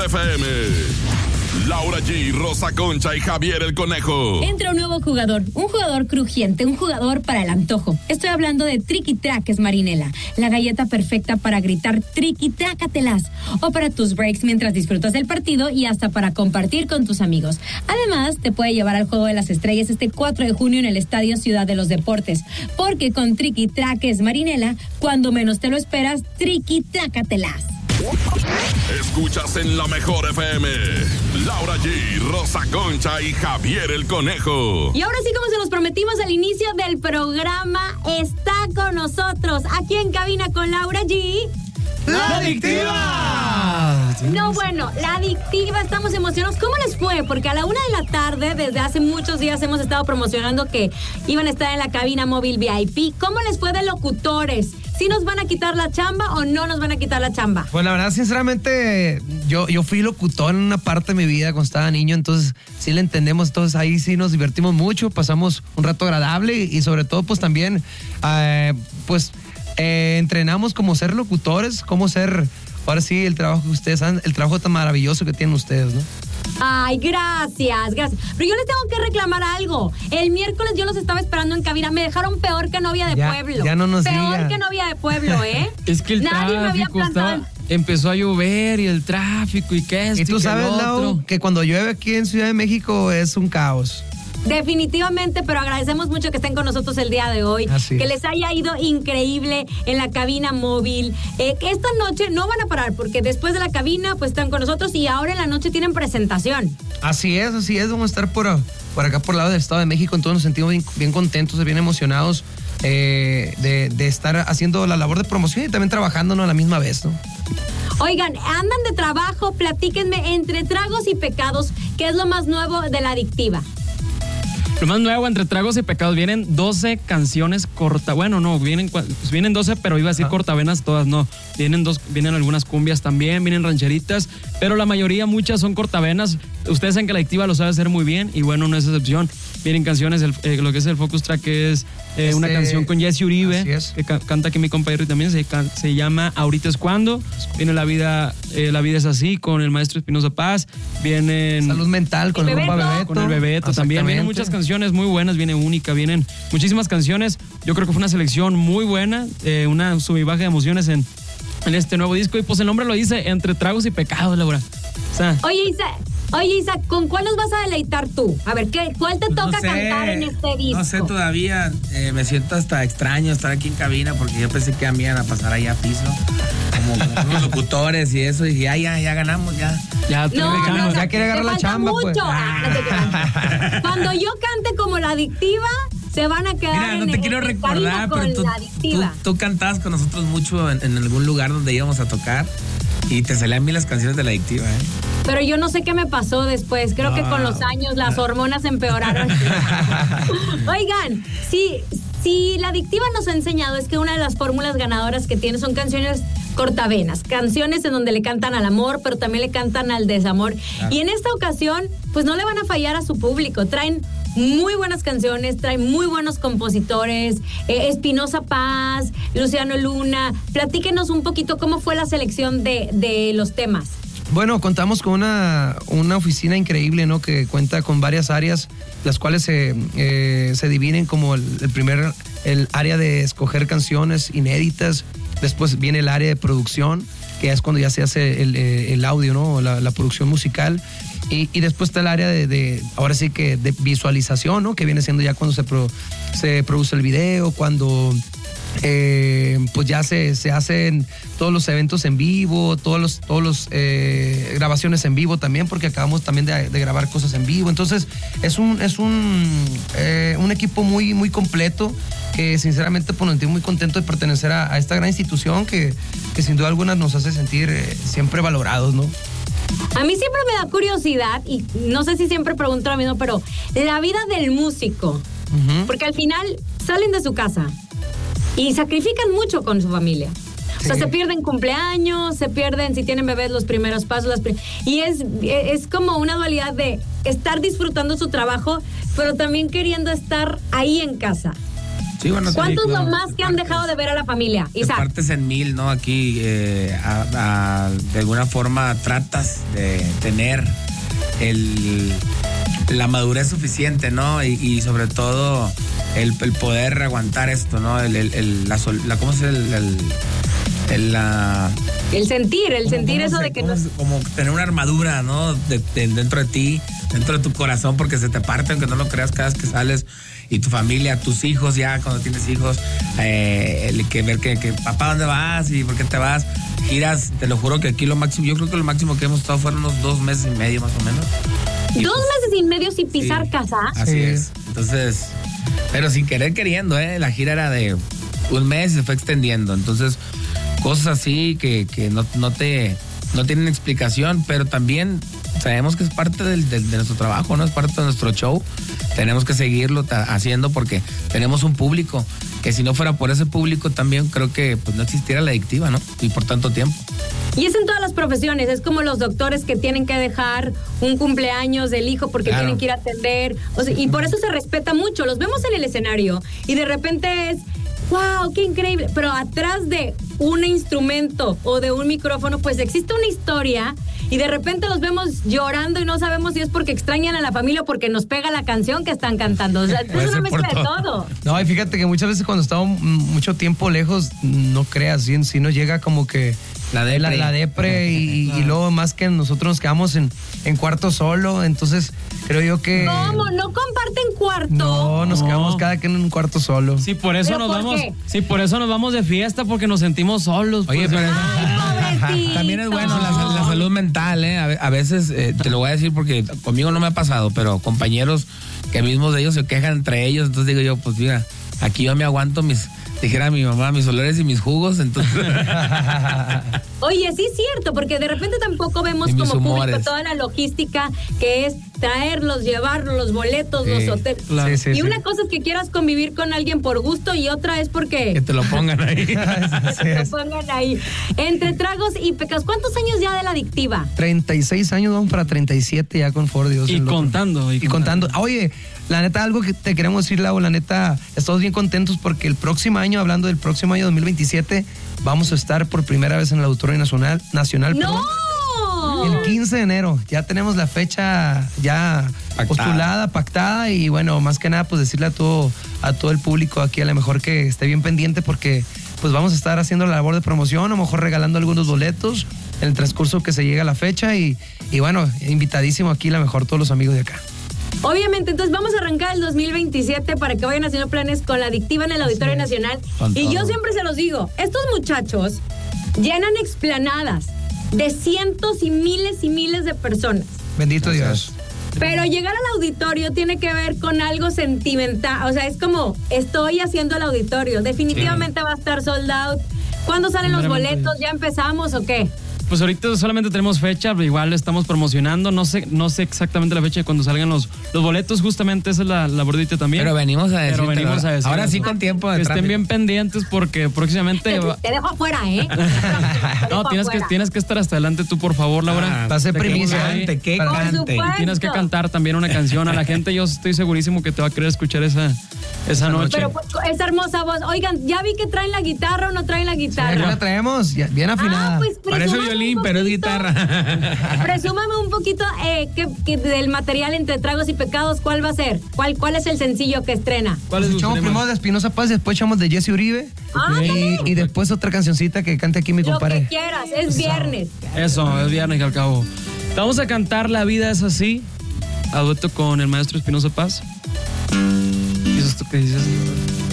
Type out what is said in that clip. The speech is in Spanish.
FM. Laura G, Rosa Concha y Javier el Conejo. Entra un nuevo jugador, un jugador crujiente, un jugador para el antojo. Estoy hablando de Triqui Traques Marinela, la galleta perfecta para gritar triqui trácatelas, o para tus breaks mientras disfrutas del partido y hasta para compartir con tus amigos. Además, te puede llevar al Juego de las Estrellas este 4 de junio en el Estadio Ciudad de los Deportes, porque con Triqui Traques Marinela, cuando menos te lo esperas, triqui trácatelas. Escuchas en la mejor FM. Laura G, Rosa Concha y Javier el Conejo. Y ahora sí, como se los prometimos al inicio del programa, está con nosotros aquí en cabina con Laura G. ¡La Adictiva! No, bueno, La Adictiva, estamos emocionados. ¿Cómo les fue? Porque a la 1:00 p.m, desde hace muchos días hemos estado promocionando que iban a estar en la cabina móvil VIP. ¿Cómo les fue de locutores? ¿Sí nos van a quitar la chamba o no nos van a quitar la chamba? Pues la verdad, sinceramente, yo fui locutor en una parte de mi vida cuando estaba niño, entonces sí le entendemos, entonces ahí sí nos divertimos mucho, pasamos un rato agradable y sobre todo pues también, entrenamos como ser locutores, como ser, ahora sí, el trabajo que ustedes hacen, el trabajo tan maravilloso que tienen ustedes, ¿no? Ay, gracias. Pero yo les tengo que reclamar algo. El miércoles yo los estaba esperando en cabina. Me dejaron peor que novia de pueblo. Ya no nos Peor diga. que novia de pueblo, ¿eh? Es que el Nadie me había tráfico plantado. empezó a llover y el tráfico y qué esto Y tú que sabes, el otro. Lau, que cuando llueve aquí en Ciudad de México es un caos. Definitivamente, pero agradecemos mucho que estén con nosotros el día de hoy. Así que es. les haya ido increíble en la cabina móvil. Que esta noche no van a parar, porque después de la cabina pues están con nosotros y ahora en la noche tienen presentación. Así es, vamos a estar por acá por el lado del Estado de México, entonces nos sentimos bien contentos, bien emocionados de estar haciendo la labor de promoción y también trabajando, ¿no?, a la misma vez, ¿no? Oigan, andan de trabajo, platíquenme entre tragos y pecados, ¿qué es lo más nuevo de La Adictiva? Lo más nuevo, entre tragos y pecados, vienen 12 canciones cortas. Bueno, no, vienen 12, pero iba a decir cortavenas todas, no. Vienen algunas cumbias también, vienen rancheritas, pero la mayoría, muchas son cortavenas. Ustedes saben que La Adictiva lo sabe hacer muy bien y bueno, no es excepción. Vienen canciones, lo que es el Focus Track, que es una canción con Jesse Uribe, que canta aquí mi compañero y también se llama Ahorita es Cuando. Viene La vida es así, con el maestro Espinosa Paz. Vienen Salud Mental con el compa Bebeto. Con el Bebeto también. Vienen muchas canciones muy buenas, viene Única, vienen muchísimas canciones. Yo creo que fue una selección muy buena, una sub y baja de emociones en este nuevo disco. Y pues el nombre lo dice, entre tragos y pecados, Laura. O sea, Oye, Isa, ¿con cuál nos vas a deleitar tú? A ver, ¿cuál te toca cantar en este disco? No sé todavía, me siento hasta extraño estar aquí en cabina porque yo pensé que me iban a pasar allá a piso, como los locutores y eso, y ya ganamos, ya. Ya quiere agarrar la chamba, mucho. pues. Cuando yo cante como La Adictiva, se van a quedar. Mira, no te quiero recordar, pero tú cantabas con nosotros mucho en algún lugar donde íbamos a tocar y te salían bien las canciones de La Adictiva, ¿eh? Pero yo no sé qué me pasó después. Creo que con los años las hormonas empeoraron. Oigan, si La Adictiva nos ha enseñado es que una de las fórmulas ganadoras que tiene son canciones cortavenas, canciones en donde le cantan al amor, pero también le cantan al desamor. Claro. Y en esta ocasión, pues no le van a fallar a su público. Traen muy buenas canciones, traen muy buenos compositores, Espinosa Paz, Luciano Luna. Platíquenos un poquito cómo fue la selección de los temas. Bueno, contamos con una oficina increíble, ¿no?, que cuenta con varias áreas, las cuales se dividen como el área de escoger canciones inéditas. Después viene el área de producción, que es cuando ya se hace el audio, ¿no?, la producción musical. Y después está el área de ahora sí que de visualización, ¿no?, que viene siendo ya cuando se produce el video, cuando pues ya se hacen todos los eventos en vivo, todos los grabaciones en vivo también, porque acabamos también de grabar cosas en vivo. Entonces es un equipo muy, muy completo, que sinceramente pues, nos sentimos muy contentos de pertenecer a esta gran institución que sin duda alguna nos hace sentir siempre valorados, ¿no? A mí siempre me da curiosidad, y no sé si siempre pregunto lo mismo, pero la vida del músico, porque al final salen de su casa y sacrifican mucho con su familia. O sea, se pierden cumpleaños, se pierden, si tienen bebés, los primeros pasos. Y es como una dualidad de estar disfrutando su trabajo, pero también queriendo estar ahí en casa. Sí, bueno, ¿Cuántos sí, lo claro. más que han dejado de ver a la familia? Te Isaac. partes en 1000, ¿no? Aquí de alguna forma tratas de tener la madurez suficiente, ¿no? Y sobre todo el poder aguantar esto, ¿no? ¿Cómo se El sentir eso de que no... como tener una armadura, ¿no? Dentro de ti, dentro de tu corazón, porque se te parte, aunque no lo creas, cada vez que sales, y tu familia, tus hijos ya, cuando tienes hijos, que ver que papá, ¿dónde vas? ¿Y por qué te vas? Giras, te lo juro que aquí lo máximo, yo creo que lo máximo que hemos estado fueron unos 2 meses y medio más o menos. Y 2 meses y medio sin pisar sí, casa. Así Sí. es. Entonces, pero sin querer queriendo, la gira era de 1 mes y se fue extendiendo. Entonces, cosas así que no tienen explicación, pero también sabemos que es parte de nuestro trabajo, ¿no? Es parte de nuestro show. Tenemos que seguirlo haciendo porque tenemos un público que si no fuera por ese público también creo que pues no existiera la adictiva, ¿no? Y por tanto tiempo. Y es en todas las profesiones, es como los doctores que tienen que dejar un cumpleaños del hijo porque Claro. tienen que ir a atender, o sea, y por eso se respeta mucho, los vemos en el escenario y de repente es, wow, qué increíble, pero atrás de un instrumento o de un micrófono pues existe una historia y de repente los vemos llorando y no sabemos si es porque extrañan a la familia o porque nos pega la canción que están cantando, o sea, es Puede una ser por mezcla de todo. todo. No, y fíjate que muchas veces cuando estamos mucho tiempo lejos, no creas, sí nos llega como que La depre. la depre y luego más que nosotros nos quedamos en cuarto solo, entonces creo yo que... ¿Cómo? ¿No comparten cuarto? No, nos No. quedamos cada quien en un cuarto solo. Sí, por eso ¿Pero nos por vamos. qué? Sí, por eso nos vamos de fiesta porque nos sentimos solos. Oye, pues. pero Ay, pobrecito. también es bueno la salud mental, ¿eh? A veces, te lo voy a decir porque conmigo no me ha pasado, pero compañeros que mismos de ellos se quejan entre ellos, entonces digo yo, pues mira, aquí yo me aguanto dijera mi mamá, mis olores y mis jugos, entonces... Oye, sí es cierto, porque de repente tampoco vemos Y mis como público humores. toda la logística que es traerlos, llevarlos, los boletos, Sí, los hoteles. claro. Sí, sí, Y sí. una cosa es que quieras convivir con alguien por gusto y otra es que porque te lo pongan ahí. Así te es. pongan ahí. Entre tragos y pecados, ¿cuántos años ya de la adictiva? 36 años, vamos para 37 ya con Ford Dios. Y el loco. contando. Y contando. Oye, la neta, algo que te queremos decir, Lau, la neta, estamos bien contentos porque el próximo año, hablando del próximo año 2027, vamos a estar por primera vez en el Auditorio Nacional. ¡No! El 15 de enero. Ya tenemos la fecha ya Pactada. postulada, pactada y bueno, más que nada pues decirle a todo el público aquí a lo mejor que esté bien pendiente porque pues vamos a estar haciendo la labor de promoción, a lo mejor regalando algunos boletos en el transcurso que se llega a la fecha y bueno, invitadísimo aquí a lo mejor todos los amigos de acá. Obviamente, entonces vamos a arrancar el 2027 para que vayan haciendo planes con la adictiva en el Auditorio Nacional. Con Y yo todo. siempre se los digo, estos muchachos llenan explanadas de cientos y miles de personas. Bendito Gracias. Dios. Pero llegar al auditorio tiene que ver con algo sentimental. O sea, es como, estoy haciendo el auditorio. Definitivamente va a estar sold out. ¿Cuándo salen los Primeramente boletos? ¿Ya empezamos o qué? Pues ahorita solamente tenemos fecha, pero igual estamos promocionando. No sé exactamente la fecha de cuando salgan los boletos. Justamente esa es la bordita también. Pero venimos a decirte. decirlo. Ahora sí con tiempo de Que estén tráfico. bien pendientes porque próximamente... Te dejo afuera, ¿eh? Te No, dejo afuera. tienes que estar hasta adelante tú, por favor, Laura. Va a ser Te queremos primicia, ahí. Cante, que Por cante. supuesto. Tienes que cantar también una canción a la gente. Yo estoy segurísimo que te va a querer escuchar esa noche. Pero pues, esa hermosa voz. Oigan, ya vi que traen la guitarra o no traen la Aquí guitarra. la traemos, ya, bien afinada. pues Parece presúmame violín, un pero es poquito. guitarra. Presúmame un poquito que del material entre tragos y pecados, ¿cuál va a ser? ¿Cuál es el sencillo que estrena? ¿Cuál es tu Echamos tema? primero de Espinosa Paz, después echamos de Jesse Uribe y después otra cancioncita que cante aquí mi Lo que compadre. quieras, es viernes. Eso, es viernes al cabo. Te vamos a cantar La vida es así, a dueto con el maestro Espinosa Paz. ¿Y eso es tú que dices?